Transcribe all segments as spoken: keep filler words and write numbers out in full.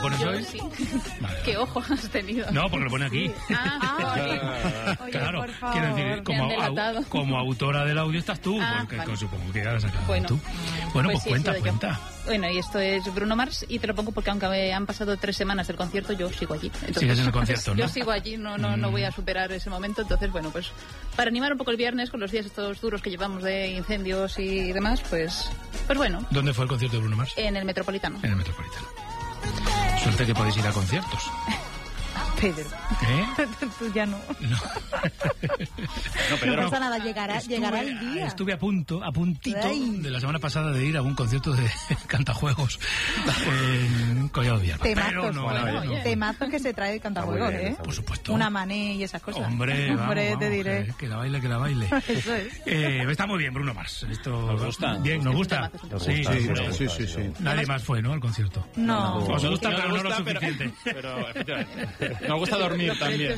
pones Yo hoy? sí. Vale. ¿Qué ojo has tenido? No, porque lo pone aquí. Ah, oye. Oye, Claro, por favor. quiero decir, Me han como, delatado. au- como autora del audio estás tú, Ah, porque vale. supongo que ya lo has sacado Bueno. tú. Bueno, Pues pues, sí, cuenta, he sido yo. cuenta. Bueno, y esto es Bruno Mars, y te lo pongo porque aunque me han pasado tres semanas del concierto, yo sigo allí. Entonces, Sigues en el concierto, ¿no? Yo sigo allí, no, no, no voy a superar ese momento. Entonces, bueno, pues para animar un poco el viernes con los días estos duros que llevamos de incendios y demás, pues, pues bueno, ¿Dónde fue el concierto de Bruno Mars? en el Metropolitano. En el Metropolitano. Suerte que podéis ir a conciertos. Pedro, ¿Eh? tú ya no. No. No, Pedro, No pasa nada, llegará, Estuve- llegará el día. Estuve a punto, a puntito Ay. de la semana pasada de ir a un concierto de cantajuegos en Collado Villalba. Pero Temazos, no, bueno, no, oye. temazos que se trae de cantajuegos, bien, ¿eh? está por supuesto. Una mané y esas cosas. Hombre, vamos, Hombre, vamos, te diré. Que, que la baile, que la baile. Eso es. Eh, está muy bien, Bruno Mars. Esto, ¿Nos gusta? Bien, ¿nos gusta? Nos Sí, gusta, sí, sí, sí. sí, sí, sí. Nadie más fue, ¿no? Al concierto. No. Os gusta, Nos pero no lo gusta, pero- suficiente. Pero, efectivamente, nos gusta dormir también.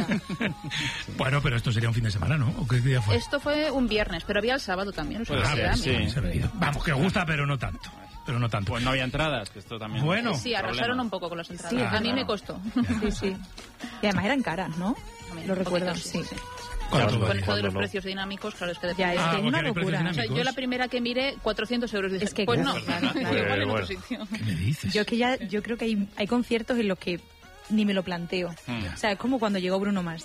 Bueno, pero esto sería un fin de semana, ¿no? ¿O qué día fue? Esto fue un viernes, pero había el sábado también. O sea, Puede que ser, era- sí. Se veía. Vamos, que gusta, pero no tanto. Pero no tanto. Pues no había entradas, que esto también... Bueno. Sí, arrasaron Problema. un poco con las entradas. Sí, a mí claro. me costó. Sí, sí. Y además eran caras, ¿no? Lo recuerdo, sí. ¿Cuánto Con valía? esto de los no. precios dinámicos, claro, es que Ya, es Ah, que es porque una hay precios locura. O sea, yo la primera que miré, cuatrocientos euros. Dije, Es que pues claro, no, claro, claro. igual en Bueno. otro sitio. ¿Qué me dices? Yo es que ya, yo creo que hay, hay conciertos en los que ni me lo planteo. Hmm. O sea, es como cuando llegó Bruno Mars.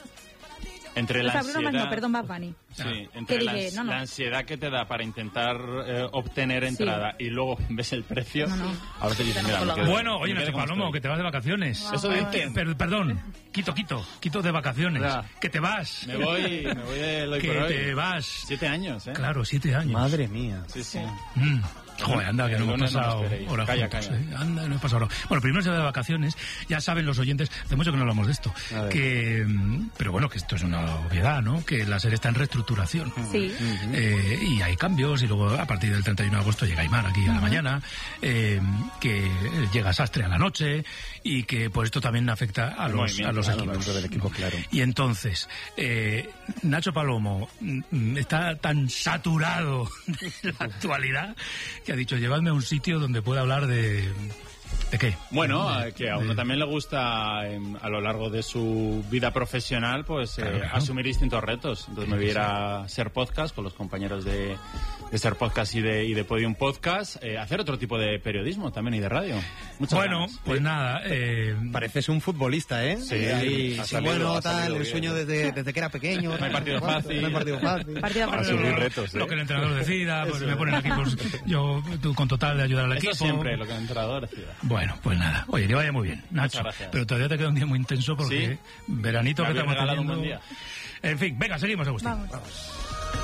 Entre O la sea, Bruno Mars ansiedad... no, perdón, Bad Bunny. Sí, Ah. entre Que la, dije, no, no. la ansiedad que te da para intentar eh, obtener entrada y luego ves el precio, No, no. a veces dices, mira, me quedo- Bueno, oye, me quedo Nacho como Palomo, que estoy. te vas de vacaciones. Eso Eh, dicen. per- perdón, quito, quito, quito de vacaciones. Ya. Que te vas. Me voy, me voy de hoy Que por hoy. te vas. Siete años, ¿eh? Claro, siete años. Madre mía. Sí, sí. Mm. Joder, anda, que El no hemos lunes no pasado me esperéis. horas Calla, juntos, calla. ¿eh? Anda, no hemos pasado horas. Bueno, primero se va de vacaciones, ya saben los oyentes, hace mucho que no hablamos de esto, A ver. que, mm, pero bueno, que esto es una obviedad, ¿no? Que la serie está en reestructuración. Sí. Eh, y hay cambios, y luego a partir del treinta y uno de agosto llega Aymar aquí a la mañana, eh, que llega Sastre a la noche, y que por esto también afecta a El los, movimiento, a los claro, equipos. dentro del equipo, claro. Y entonces, eh, Nacho Palomo mm, mm, está tan saturado de la actualidad que ha dicho, llevadme a un sitio donde pueda hablar de... ¿De qué? Bueno, De- eh, que a uno de- también le gusta em, a lo largo de su vida profesional pues eh, Claro, claro. asumir distintos retos. Entonces me voy a ir a Ser Podcast con los compañeros de, de Ser Podcast y de, y de Podium Podcast, eh, hacer otro tipo de periodismo también y de radio. Muchas Bueno, ganas. pues nada, eh, Pareces un futbolista, ¿eh? Sí, ahí, ha sí, salido- bueno, ha tal, salido el bien. sueño desde, desde que era pequeño. No hay partido tal, fácil. No hay partido fácil. Partido bueno, fácil. Asumir retos, lo ¿eh? que el entrenador decida, pues me ponen aquí, pues yo tú, con total de ayudar al Eso equipo. siempre, lo que el entrenador decida. Bueno, pues nada. Oye, que vaya muy bien, Nacho. Muchas gracias. Pero todavía te queda un día muy intenso porque Sí. veranito Me que habéis estamos regalado un teniendo. buen día. En fin, venga, seguimos, Agustín. Vamos. Vamos.